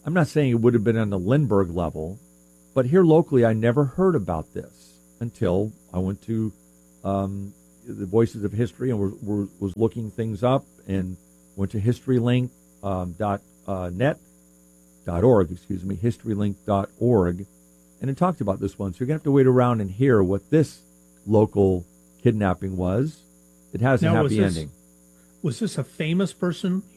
I'm not saying it would have been on the Lindbergh level, but here locally, I never heard about this until I went to the Voices of History and was looking things up and went to historylink .net.org, historylink.org, and it talked about this one. So you're going to have to wait around and hear what this local kidnapping was. It has a happy ending. Was this a famous person